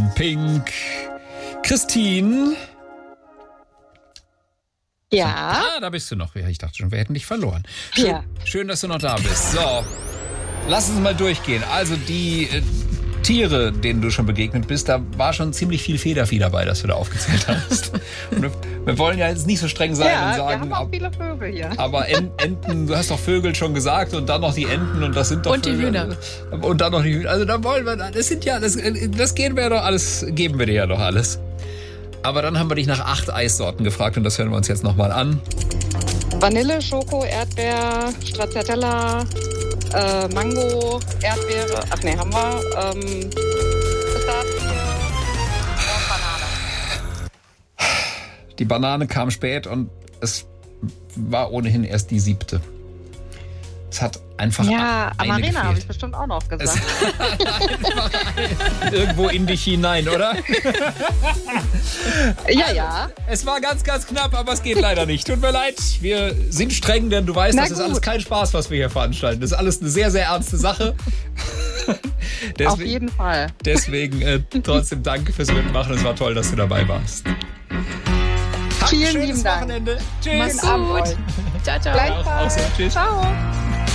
Pink. Christine. Ja. Da bist du noch. Ich dachte schon, wir hätten dich verloren. Ja. Schön, dass du noch da bist. So, lass uns mal durchgehen. Also die Tiere, denen du schon begegnet bist, da war schon ziemlich viel Federvieh dabei, das du da aufgezählt hast. Und wir wollen ja jetzt nicht so streng sein und sagen, wir haben auch viele Vögel hier. aber Enten, du hast doch Vögel schon gesagt und dann noch die Enten und das sind doch und Vögel. Die Hühner. Und dann noch die Hühner. Also da wollen wir, das sind ja, das geben wir dir ja doch alles. Aber dann haben wir dich nach 8 Eissorten gefragt und das hören wir uns jetzt nochmal an. Vanille, Schoko, Erdbeer, Stracciatella, Mango, Erdbeere. Ach nee, haben wir. Pistazie und Banane. Die Banane kam spät und es war ohnehin erst die 7. Es hat einfach Ja, eine Amarena habe ich gefehlt. bestimmt auch noch gesagt. Irgendwo in dich hinein, oder? Ja. Es war ganz, ganz knapp, aber es geht leider nicht. Tut mir leid, wir sind streng, denn du weißt, Na das ist gut. alles kein Spaß, was wir hier veranstalten. Das ist alles eine sehr, sehr ernste Sache. Auf jeden Fall. Deswegen trotzdem danke fürs Mitmachen. Es war toll, dass du dabei warst. Habt ein Vielen schönes lieben Dank. Wochenende. Tschüss. Mach's Abend gut. euch. Ciao, ciao. Gleichfalls. Auch so. Tschüss. Ciao.